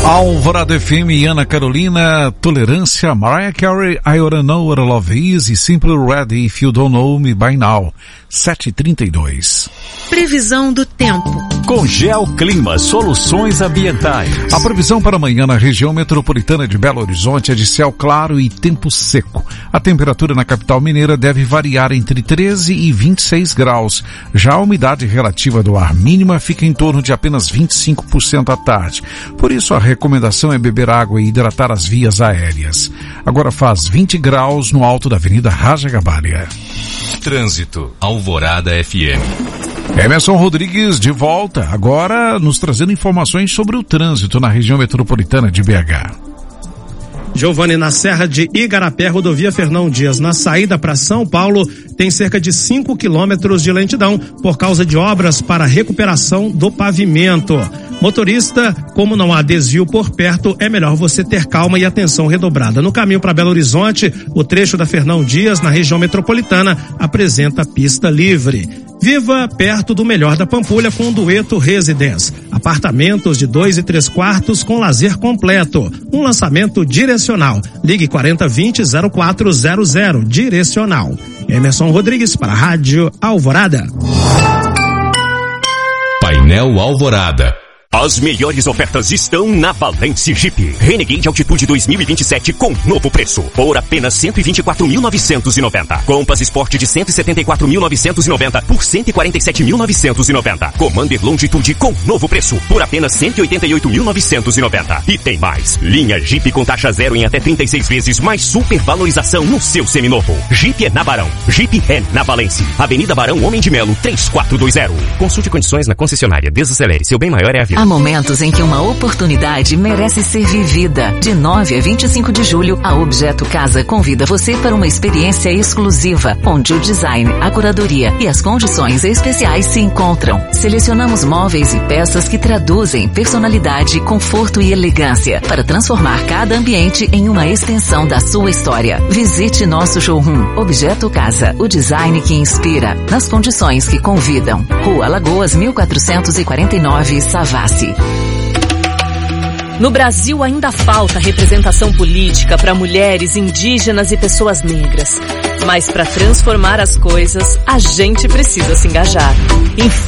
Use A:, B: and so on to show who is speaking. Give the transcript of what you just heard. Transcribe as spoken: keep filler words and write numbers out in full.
A: Alvorada F M e Ana Carolina, Tolerância, Mariah Carey, I Oughta Know What I Love Is e Simple Red If You Don't Know Me By Now, sete e trinta e dois.
B: Previsão do tempo.
C: Com Geoclima Soluções Ambientais.
A: A previsão para amanhã na região metropolitana de Belo Horizonte é de céu claro e tempo seco. A temperatura na capital mineira deve variar entre treze e vinte e seis graus. Já a umidade relativa do ar mínima fica em torno de apenas vinte e cinco por cento à tarde. Por isso a recomendação é beber água e hidratar as vias aéreas. Agora faz vinte graus no alto da Avenida Raja Gabalia.
C: Trânsito, Alvorada F M.
A: Emerson Rodrigues de volta, agora nos trazendo informações sobre o trânsito na região metropolitana de B H.
D: Giovanni, na Serra de Igarapé, rodovia Fernão Dias, na saída para São Paulo, tem cerca de cinco quilômetros de lentidão por causa de obras para recuperação do pavimento. Motorista, como não há desvio por perto, é melhor você ter calma e atenção redobrada. No caminho para Belo Horizonte, o trecho da Fernão Dias, na região metropolitana, apresenta pista livre. Viva perto do melhor da Pampulha com o Dueto Residence. Apartamentos de dois e três quartos com lazer completo. Um lançamento direcional. Ligue quarenta vinte zero quatro zero zero. Direcional. Emerson Rodrigues para a Rádio Alvorada.
C: Painel Alvorada.
E: As melhores ofertas estão na Valence Jeep. Renegade Altitude dois mil e vinte e sete com novo preço, por apenas cento e vinte e quatro mil novecentos e noventa. Compass Sport de cento e setenta e quatro mil novecentos e noventa por cento e quarenta e sete mil novecentos e noventa. Commander Longitude com novo preço, por apenas cento e oitenta e oito mil novecentos e noventa. E tem mais. Linha Jeep com taxa zero em até trinta e seis vezes, mais supervalorização no seu seminovo. Jeep é na Barão. Jeep é na Valence. Avenida Barão Homem de Melo, três quatro dois zero. Consulte condições na concessionária. Desacelere. Seu bem maior é a vida.
B: Há momentos em que uma oportunidade merece ser vivida. De nove a vinte e cinco de julho, a Objeto Casa convida você para uma experiência exclusiva, onde o design, a curadoria e as condições especiais se encontram. Selecionamos móveis e peças que traduzem personalidade, conforto e elegância, para transformar cada ambiente em uma extensão da sua história. Visite nosso showroom. Objeto Casa, o design que inspira, nas condições que convidam. Rua Alagoas, mil quatrocentos e quarenta e nove, Savassi.
F: No Brasil ainda falta representação política para mulheres, indígenas e pessoas negras. Mas para transformar as coisas, a gente precisa se engajar.